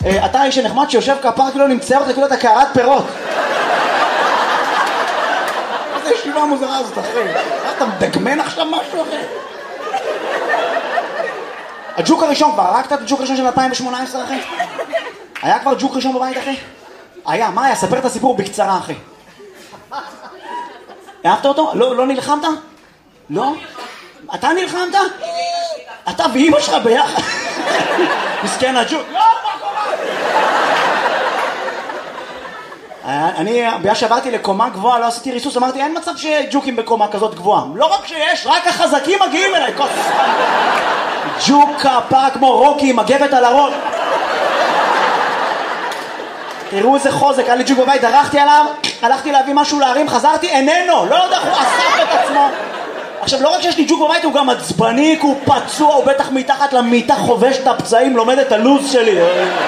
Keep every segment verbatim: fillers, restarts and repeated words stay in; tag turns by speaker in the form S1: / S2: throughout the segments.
S1: אתה איש הנחמד שיושב כפר כאילו נמצא אותך כאילו אתה קערת פירות. איזה ישיבה מוזרה הזאת, אחי. אתה מדגמן עכשיו משהו, אחי? הג'וק הראשון כבר, הרגת את הג'וק הראשון של אלפיים שמונה עשרה, אחי? היה כבר ג'וק ראשון בבית, אחי? היה, מה היה? ספר את הסיפור בקצרה, אחי. אהבת אותו? לא, לא נלחמת? לא? אתה נלחמת? אתה ואמא שלך ביחד? מסכן הג'וק. לא, מה קורה? אני, בגלל שעברתי לקומה גבוהה, לא עשיתי ריסוס, אמרתי, אין מצב שג'וקים בקומה כזאת גבוהה. לא רק שיש, רק החזקים מגיעים אליי. ג'וק כפרה כמו רוקי, מגבת על הראש. תראו איזה חוזק, היה לי ג'וק בבית, דרכתי עליו, הלכתי להביא משהו להרים, חזרתי, איננו, לא יודע, הוא אסף את עצמו. עכשיו, לא רק שיש לי ג'וק בבית, הוא גם עצבני, הוא פצוע, הוא בטח מתחת למיטה חובש את הפצעים, לומד את הלוז שלי.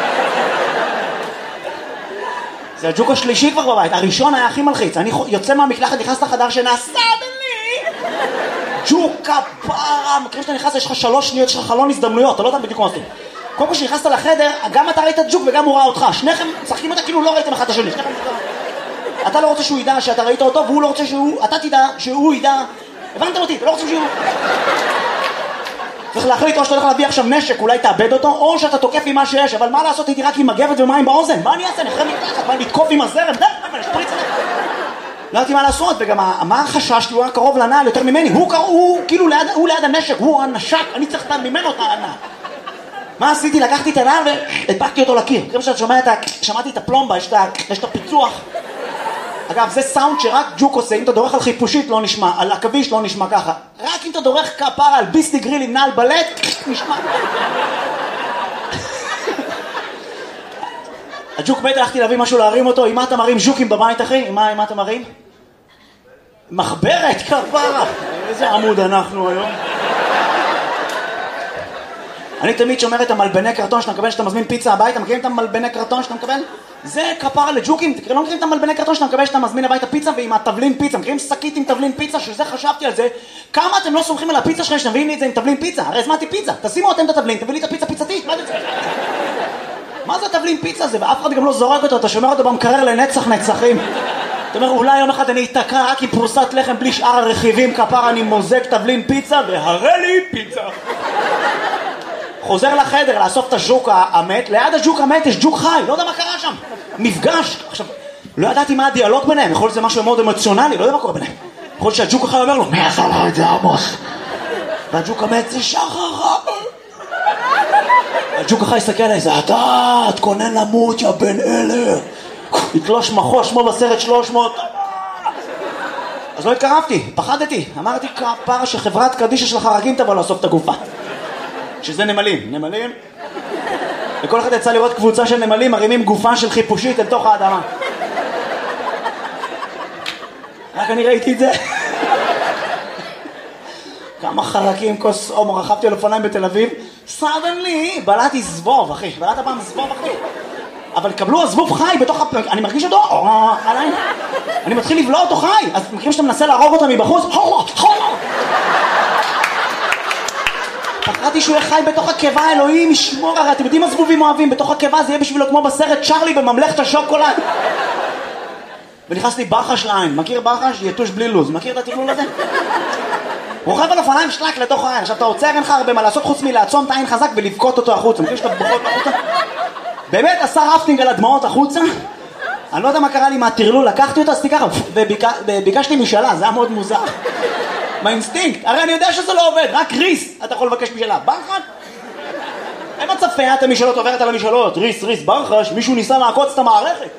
S1: זה הג'וק השלישי כבר בבית, הראשון היה הכי מלחיץ. אני יוצא מהמקלחת, נכנס לחדר שנעשה בלי ג'וק כפרה, מכירים שאתה נכנס, יש לך שלוש שניות, יש לך חלון הזדמנויות, אתה לא יודע בדיוק מה עושים. קודם כל שנכנסת לחדר, גם אתה ראית את ג'וק וגם הוא ראה אותך. שניכם משחקים אותה כאילו לא ראיתם אחד את השני. שניכם... אתה לא רוצה שהוא ידע שאתה ראית אותו, והוא לא רוצה שהוא... אתה תדע שהוא ידע... הבנתם אותי? לא רוצים שהוא... צריך להחליט או שאתה הולך להביא עכשיו נשק, אולי תאבד אותו, או שאתה תוקף עם מה שיש, אבל מה לעשות איתי רק עם מגבת ומים באוזן? מה אני אעשה? נחרם מתחת, מה לתקוף עם הזרם? די, אבל שפריץ עליך. לא יודעתי מה לעשות, וגם מה החשש? הוא היה קרוב לנעל יותר ממני. הוא, הוא כאילו ליד, הוא ליד הנשק, הוא הנשק, אני צריך ממנו את הנעל. מה עשיתי? לקחתי את הנעל והדבקתי אותו לקיר. כמו שאתה שומע את ה... שמעתי את הפלומבה, יש את הפיצוח. אגב, זה סאונד שרק ג'וק עושה, אם אתה דורך על חיפושית לא נשמע, על עכביש לא נשמע ככה. רק אם אתה דורך כפרה על ביסלי גריל עם נעל בלט, נשמע. הג'וק מת, הלכתי להביא משהו להרים אותו, עם מה אתה מרים ז'וקים בבית, אחי? עם מה, עם מה אתה מרים? מחברת, כפרה. איזה עמוד אנחנו היום. אני תמיד שומר את המלבני קרטון שאתה מקבל, שאתה מזמין פיצה הביתה, מכירים את המלבני קרטון שאתה מקבל? זה כפרה לג'וקים, תקרא, לא מכירים את המלבני קרטון שאתה מקבל שאתה מזמין הביתה פיצה ועם התבלין פיצה, מכירים שקית עם תבלין פיצה, שזה חשבתי על זה, כמה אתם לא סומכים על הפיצה שלכם שאתם מביאים לי את זה עם תבלין פיצה? הרי הזמנתי פיצה, תשימו אתם את התבלין, תביא לי את הפיצה פיצתית, מה זה? מה זה התבלין פיצה הזה? ואף אחד גם לא זורק אותו, אתה שומר אותו במקרר לנצח נצחים. אתה אומר, אולי יום אחד אני אתקע רק עם פרוסת לחם בלי שאר הרכיבים, כפרה אני מוזג תבלין פיצה והראה לי פיצה. חוזר לחדר לאסוף את הג'וק המת, ליד הג'וק המת יש ג'וק חי, לא יודע מה קרה שם. מפגש, עכשיו, לא ידעתי מה הדיאלוג ביניהם, יכול להיות שזה משהו מאוד אמוציונלי, לא יודע מה קורה ביניהם. יכול להיות שהג'וק החי אומר לו, מי עשה לו את זה עמוס? והג'וק המת זה שחר. הג'וק החי יסתכל עליי, זה אתה, תכונן למות יא בן אלה. יתלוש מחוש, כמו בסרט שלוש מאות. אז לא התקרבתי, פחדתי, אמרתי כפרה שחברת קדישה של החרגים תבוא לאסוף את הגופה. שזה נמלים, נמלים. וכל אחד יצא לראות קבוצה של נמלים מרימים גופה של חיפושית אל תוך האדמה. רק אני ראיתי את זה. כמה חרקים, כוס הומו, רכבתי על אופניים בתל אביב. סדנלי, בלעתי זבוב, אחי. בלעת פעם זבוב, אחי. אבל קבלו הזבוב חי בתוך הפלג. אני מרגיש אותו, או, עליי. אני מתחיל לבלוע אותו חי. אז מכירים שאתה מנסה להרוג אותו מבחוץ? הולו, הולו. פחדתי שהוא יהיה חי בתוך הקיבה, אלוהים ישמור, הרי אתם יודעים מה זבובים אוהבים? בתוך הקיבה זה יהיה בשבילו כמו בסרט צ'רלי בממלכת השוקולד. ונכנס לי ברחש לעין, מכיר ברחש? יתוש בלי לוז, מכיר את התכלול הזה? רוכב על אופניים שלק לתוך העין, עכשיו אתה עוצר, אין לך הרבה מה לעשות חוץ מלעצום את העין חזק ולבכות אותו החוצה, מכיר שאתה בוכות החוצה? באמת עשה רפטינג על הדמעות החוצה? אני לא יודע מה קרה לי מהתרלול, לקחתי אותו, עשיתי ככה, וביקשתי משאלה, זה היה מאוד מוזר. מהאינסטינקט, הרי אני יודע שזה לא עובד, רק ריס, אתה יכול לבקש משאלה, ברחש? אין מצב פיית המשאלות עוברת על המשאלות, ריס, ריס, ברחש, מישהו ניסה לעקוץ את המערכת.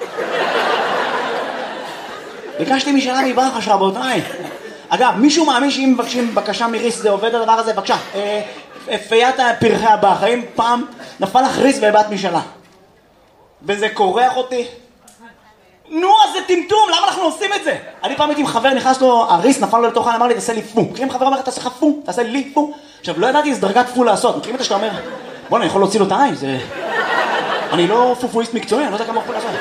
S1: ביקשתי משאלה מברחש, רבותיי. אגב, מישהו מאמין שאם מבקשים בקשה מריס זה עובד הדבר הזה? בבקשה, פיית פרחי הבא, האם פעם נפל לך ריס והבאת משאלה? וזה קורח אותי? נו, אז זה טמטום, למה אנחנו עושים את זה? אני פעם הייתי עם חבר, נכנס לו, הריס נפל לו לתוך העין, אמר לי, תעשה לי פו. מכירים חבר אומר, תעשה לך פו, תעשה לי פו. עכשיו, לא ידעתי איזה דרגת פו לעשות. מכירים את זה שאתה אומר, בוא, אני יכול להוציא לו את העין, זה... אני לא פופואיסט מקצועי, אני לא יודע כמה פו לעשות.